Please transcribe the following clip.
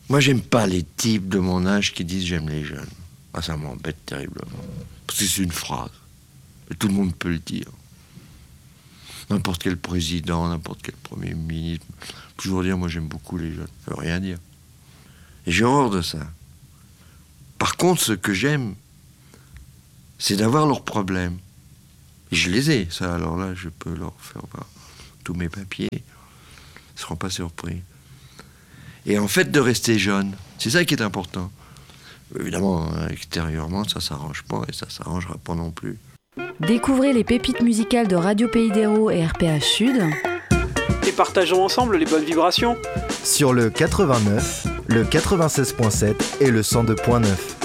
Moi, j'aime pas les types de mon âge qui disent j'aime les jeunes. Ah, ça m'embête terriblement. Parce que c'est une phrase. Et tout le monde peut le dire. N'importe quel président, n'importe quel premier ministre, toujours dire moi j'aime beaucoup les jeunes. Ça veut rien dire. Et j'ai horreur de ça. Par contre, ce que j'aime, c'est d'avoir leurs problèmes. Et je les ai, ça. Alors là, je peux leur faire voir tous mes papiers. Ils ne seront pas surpris. Et en fait, de rester jeune, c'est ça qui est important. Évidemment, extérieurement, ça ne s'arrange pas et ça ne s'arrangera pas non plus. Découvrez les pépites musicales de Radio Pays d'Hérault et RPH Sud. Et partageons ensemble les bonnes vibrations. Sur le 89, le 96.7 et le 102.9.